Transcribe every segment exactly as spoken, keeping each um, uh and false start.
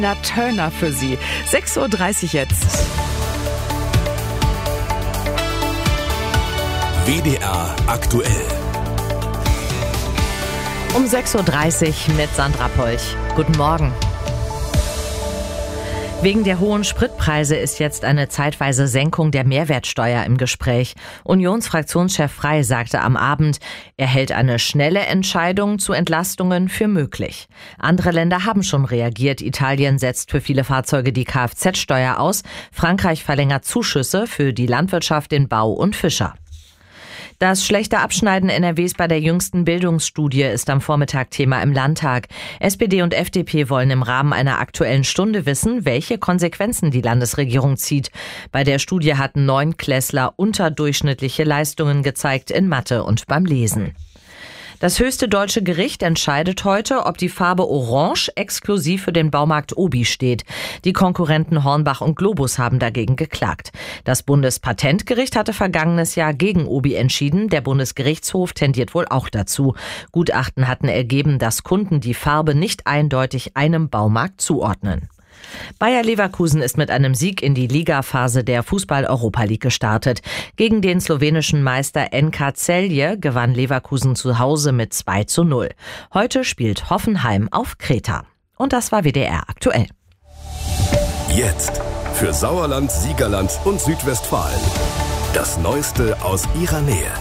Na Turner für Sie. sechs Uhr dreißig jetzt. W D R aktuell. Um sechs Uhr dreißig mit Sandra Polch. Guten Morgen. Wegen der hohen Spritpreise ist jetzt eine zeitweise Senkung der Mehrwertsteuer im Gespräch. Unionsfraktionschef Frey sagte am Abend, er hält eine schnelle Entscheidung zu Entlastungen für möglich. Andere Länder haben schon reagiert. Italien setzt für viele Fahrzeuge die Kfz-Steuer aus. Frankreich verlängert Zuschüsse für die Landwirtschaft, den Bau und Fischer. Das schlechte Abschneiden N R Ws bei der jüngsten Bildungsstudie ist am Vormittag Thema im Landtag. S P D und F D P wollen im Rahmen einer Aktuellen Stunde wissen, welche Konsequenzen die Landesregierung zieht. Bei der Studie hatten Neunklässler unterdurchschnittliche Leistungen gezeigt in Mathe und beim Lesen. Das höchste deutsche Gericht entscheidet heute, ob die Farbe Orange exklusiv für den Baumarkt Obi steht. Die Konkurrenten Hornbach und Globus haben dagegen geklagt. Das Bundespatentgericht hatte vergangenes Jahr gegen Obi entschieden. Der Bundesgerichtshof tendiert wohl auch dazu. Gutachten hatten ergeben, dass Kunden die Farbe nicht eindeutig einem Baumarkt zuordnen. Bayer Leverkusen ist mit einem Sieg in die Ligaphase der Fußball-Europa League gestartet. Gegen den slowenischen Meister N K Celje gewann Leverkusen zu Hause mit zwei zu null. Heute spielt Hoffenheim auf Kreta. Und das war W D R aktuell. Jetzt für Sauerland, Siegerland und Südwestfalen. Das Neueste aus ihrer Nähe.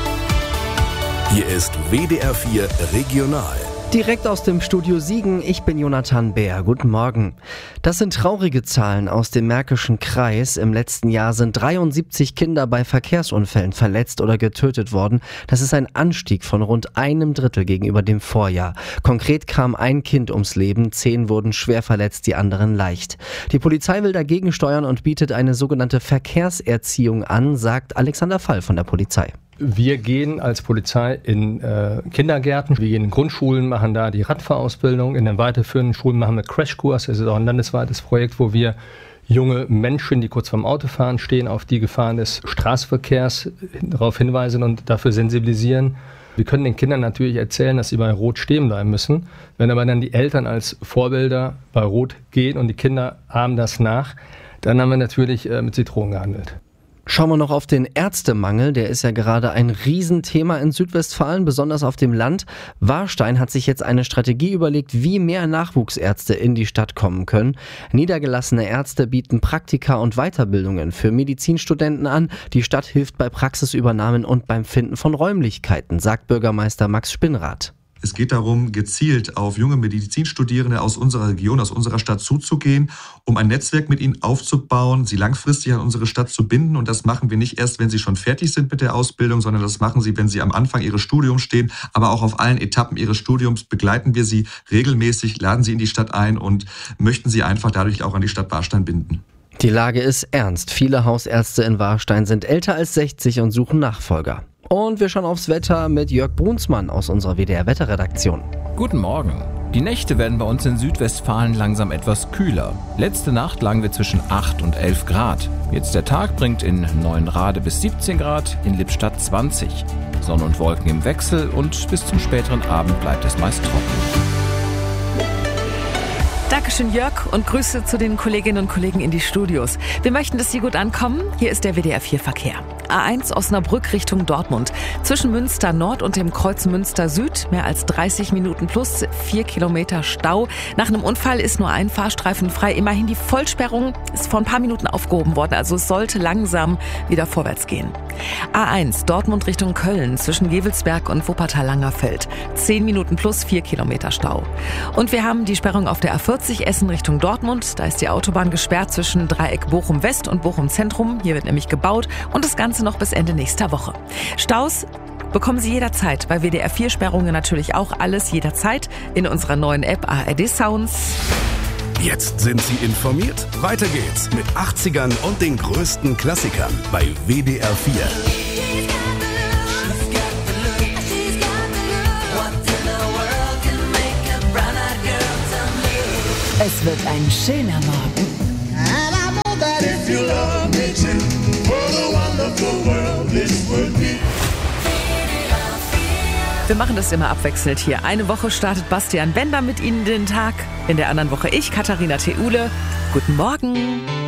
Hier ist W D R vier Regional. Direkt aus dem Studio Siegen, ich bin Jonathan Bär. Guten Morgen. Das sind traurige Zahlen aus dem Märkischen Kreis. Im letzten Jahr sind dreiundsiebzig Kinder bei Verkehrsunfällen verletzt oder getötet worden. Das ist ein Anstieg von rund einem Drittel gegenüber dem Vorjahr. Konkret kam ein Kind ums Leben, zehn wurden schwer verletzt, die anderen leicht. Die Polizei will dagegen steuern und bietet eine sogenannte Verkehrserziehung an, sagt Alexander Fall von der Polizei. Wir gehen als Polizei in äh, Kindergärten, wir gehen in Grundschulen, machen da die Radfahrausbildung, in den weiterführenden Schulen machen wir Crashkurs. Das ist auch ein landesweites Projekt, wo wir junge Menschen, die kurz vorm Autofahren stehen, auf die Gefahren des Straßenverkehrs darauf hinweisen und dafür sensibilisieren. Wir können den Kindern natürlich erzählen, dass sie bei Rot stehen bleiben müssen. Wenn aber dann die Eltern als Vorbilder bei Rot gehen und die Kinder ahmen das nach, dann haben wir natürlich äh, mit Zitronen gehandelt. Schauen wir noch auf den Ärztemangel, der ist ja gerade ein Riesenthema in Südwestfalen, besonders auf dem Land. Warstein hat sich jetzt eine Strategie überlegt, wie mehr Nachwuchsärzte in die Stadt kommen können. Niedergelassene Ärzte bieten Praktika und Weiterbildungen für Medizinstudenten an. Die Stadt hilft bei Praxisübernahmen und beim Finden von Räumlichkeiten, sagt Bürgermeister Max Spinnrath. Es geht darum, gezielt auf junge Medizinstudierende aus unserer Region, aus unserer Stadt zuzugehen, um ein Netzwerk mit ihnen aufzubauen, sie langfristig an unsere Stadt zu binden. Und das machen wir nicht erst, wenn sie schon fertig sind mit der Ausbildung, sondern das machen sie, wenn sie am Anfang ihres Studiums stehen. Aber auch auf allen Etappen ihres Studiums begleiten wir sie regelmäßig, laden sie in die Stadt ein und möchten sie einfach dadurch auch an die Stadt Warstein binden. Die Lage ist ernst. Viele Hausärzte in Warstein sind älter als sechzig und suchen Nachfolger. Und wir schauen aufs Wetter mit Jörg Brunsmann aus unserer W D R-Wetterredaktion. Guten Morgen. Die Nächte werden bei uns in Südwestfalen langsam etwas kühler. Letzte Nacht lagen wir zwischen acht und elf Grad. Jetzt der Tag bringt in Neuenrade bis siebzehn Grad, in Lippstadt zwanzig. Sonne und Wolken im Wechsel und bis zum späteren Abend bleibt es meist trocken. Dankeschön, Jörg, und Grüße zu den Kolleginnen und Kollegen in die Studios. Wir möchten, dass Sie gut ankommen. Hier ist der W D R vier Verkehr. A eins Osnabrück Richtung Dortmund. Zwischen Münster Nord und dem Kreuz Münster Süd mehr als dreißig Minuten plus vier Kilometer Stau. Nach einem Unfall ist nur ein Fahrstreifen frei. Immerhin die Vollsperrung ist vor ein paar Minuten aufgehoben worden. Also es sollte langsam wieder vorwärts gehen. A eins Dortmund Richtung Köln zwischen Gevelsberg und Wuppertal-Langerfeld. zehn Minuten plus vier Kilometer Stau. Und wir haben die Sperrung auf der A vierzig Essen Richtung Dortmund. Da ist die Autobahn gesperrt zwischen Dreieck Bochum West und Bochum Zentrum. Hier wird nämlich gebaut und das Ganze noch bis Ende nächster Woche. Staus bekommen Sie jederzeit. Bei W D R vier Sperrungen natürlich auch alles jederzeit in unserer neuen App A R D Sounds. Jetzt sind Sie informiert. Weiter geht's mit achtzigern und den größten Klassikern bei W D R vier. Es wird ein schöner Morgen. Wir machen das immer abwechselnd hier. Eine Woche startet Bastian Bender mit Ihnen den Tag. In der anderen Woche ich, Katharina Theule. Guten Morgen.